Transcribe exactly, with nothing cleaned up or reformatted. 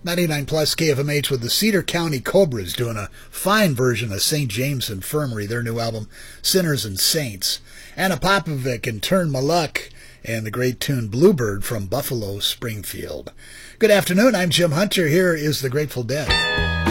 ninety-nine plus K F M H with the Cedar County Cobras doing a fine version of Saint James Infirmary, their new album, Sinners and Saints. Anna Popovic and Turn My Luck, and the great tune Bluebird from Buffalo Springfield. Good afternoon, I'm Jim Hunter. Here is the Grateful Dead.